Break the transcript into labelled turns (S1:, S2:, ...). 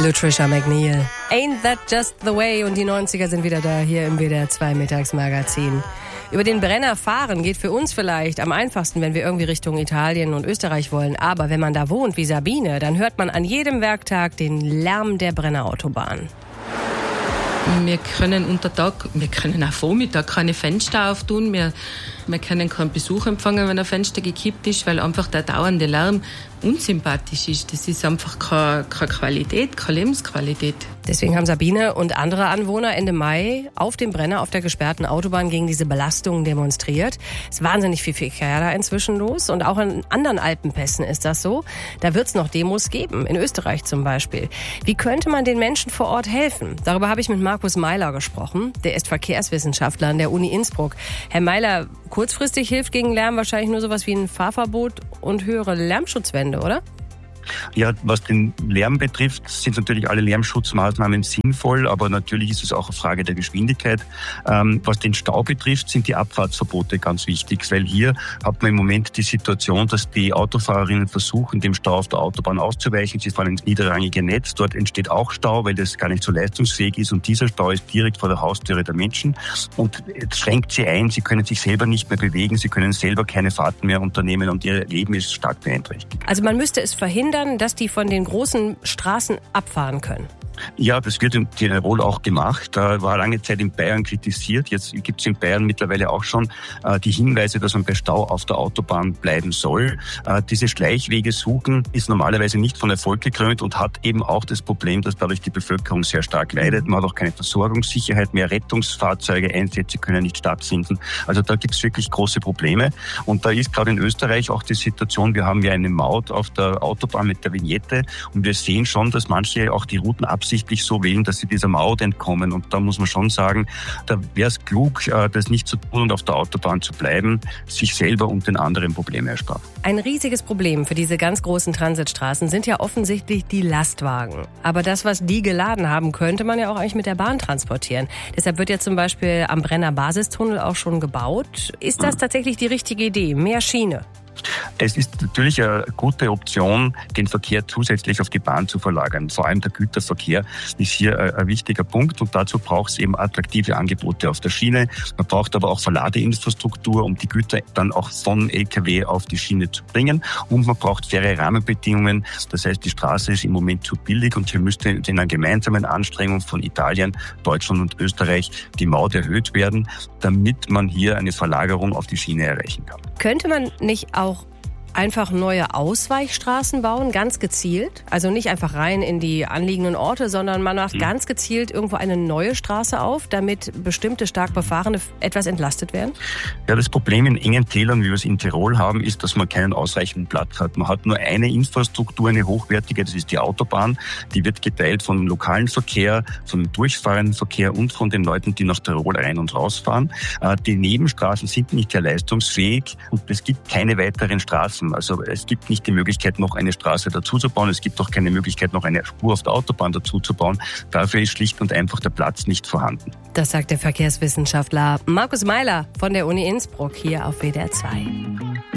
S1: Lutricia McNeil. Ain't that just the way? Und die 90er sind wieder da hier im WDR 2 Mittagsmagazin. Über den Brenner fahren geht für uns vielleicht am einfachsten, wenn wir irgendwie Richtung Italien und Österreich wollen. Aber wenn man da wohnt wie Sabine, dann hört man an jedem Werktag den Lärm der Brennerautobahn.
S2: Wir können unter Tag, wir können auch Vormittag keine Fenster auftun. Wir können keinen Besuch empfangen, wenn ein Fenster gekippt ist, weil einfach der dauernde Lärm unsympathisch ist. Das ist einfach keine Qualität, keine Lebensqualität.
S1: Deswegen haben Sabine und andere Anwohner Ende Mai auf dem Brenner auf der gesperrten Autobahn gegen diese Belastungen demonstriert. Es ist wahnsinnig viel Verkehr da inzwischen los und auch in anderen Alpenpässen ist das so. Da wird es noch Demos geben, in Österreich zum Beispiel. Wie könnte man den Menschen vor Ort helfen? Darüber habe ich mit Markus Meiler gesprochen. Der ist Verkehrswissenschaftler an der Uni Innsbruck. Herr Meiler, kurzfristig hilft gegen Lärm wahrscheinlich nur sowas wie ein Fahrverbot und höhere Lärmschutzwände, oder?
S3: Ja, was den Lärm betrifft, sind natürlich alle Lärmschutzmaßnahmen sinnvoll, aber natürlich ist es auch eine Frage der Geschwindigkeit. Was den Stau betrifft, sind die Abfahrtsverbote ganz wichtig, weil hier hat man im Moment die Situation, dass die Autofahrerinnen versuchen, dem Stau auf der Autobahn auszuweichen. Sie fahren ins niederrangige Netz, dort entsteht auch Stau, weil das gar nicht so leistungsfähig ist und dieser Stau ist direkt vor der Haustüre der Menschen und schränkt sie ein, sie können sich selber nicht mehr bewegen, sie können selber keine Fahrten mehr unternehmen und ihr Leben ist stark beeinträchtigt.
S1: Also man müsste es verhindern, dass die von den großen Straßen abfahren können.
S3: Ja, das wird in Tirol auch gemacht. Da war lange Zeit in Bayern kritisiert. Jetzt gibt es in Bayern mittlerweile auch schon die Hinweise, dass man bei Stau auf der Autobahn bleiben soll. Diese Schleichwege suchen ist normalerweise nicht von Erfolg gekrönt und hat eben auch das Problem, dass dadurch die Bevölkerung sehr stark leidet. Man hat auch keine Versorgungssicherheit mehr. Rettungsfahrzeuge, Einsätze können nicht stattfinden. Also da gibt es wirklich große Probleme. Und da ist gerade in Österreich auch die Situation, wir haben ja eine Maut auf der Autobahn mit der Vignette und wir sehen schon, dass manche auch die Routen absichtlich so wählen, dass sie dieser Maut entkommen. Und da muss man schon sagen, da wäre es klug, das nicht zu tun und auf der Autobahn zu bleiben, sich selber und den anderen Probleme ersparen.
S1: Ein riesiges Problem für diese ganz großen Transitstraßen sind ja offensichtlich die Lastwagen. Aber das, was die geladen haben, könnte man ja auch eigentlich mit der Bahn transportieren. Deshalb wird ja zum Beispiel am Brenner Basistunnel auch schon gebaut. Ist das tatsächlich die richtige Idee? Mehr Schiene?
S3: Es ist natürlich eine gute Option, den Verkehr zusätzlich auf die Bahn zu verlagern. Vor allem der Güterverkehr ist hier ein wichtiger Punkt und dazu braucht es eben attraktive Angebote auf der Schiene. Man braucht aber auch Verladeinfrastruktur, um die Güter dann auch von LKW auf die Schiene zu bringen und man braucht faire Rahmenbedingungen. Das heißt, die Straße ist im Moment zu billig und hier müsste in einer gemeinsamen Anstrengung von Italien, Deutschland und Österreich die Maut erhöht werden, damit man hier eine Verlagerung auf die Schiene erreichen kann.
S1: Könnte man nicht auch einfach neue Ausweichstraßen bauen, ganz gezielt? Also nicht einfach rein in die anliegenden Orte, sondern man macht ganz gezielt irgendwo eine neue Straße auf, damit bestimmte stark Befahrene etwas entlastet werden?
S3: Ja, das Problem in engen Tälern, wie wir es in Tirol haben, ist, dass man keinen ausreichenden Platz hat. Man hat nur eine Infrastruktur, eine hochwertige, das ist die Autobahn. Die wird geteilt vom lokalen Verkehr, vom durchfahrenden Verkehr und von den Leuten, die nach Tirol rein und rausfahren. Die Nebenstraßen sind nicht sehr leistungsfähig und es gibt keine weiteren Straßen. Also es gibt nicht die Möglichkeit, noch eine Straße dazu zu bauen. Es gibt auch keine Möglichkeit, noch eine Spur auf der Autobahn dazu zu bauen. Dafür ist schlicht und einfach der Platz nicht vorhanden.
S1: Das sagt der Verkehrswissenschaftler Markus Meiler von der Uni Innsbruck hier auf WDR 2.